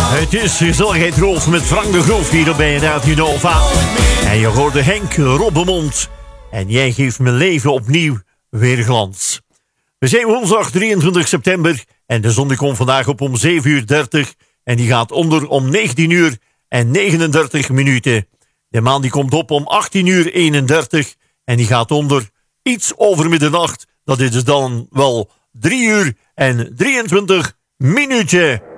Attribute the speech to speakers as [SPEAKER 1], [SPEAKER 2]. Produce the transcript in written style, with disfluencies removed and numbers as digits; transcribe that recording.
[SPEAKER 1] Het is Gezelligheid Roof met Frank de Groof hier bij Radio Nova. En je hoorde Henk Robbemond. En jij geeft mijn leven opnieuw weer glans. We zijn woensdag 23 september en de zon komt vandaag op om 7:30 en die gaat onder om 19:39. De maan die komt op om 18:31 en die gaat onder iets over middernacht. Dat is dus dan wel 3:23.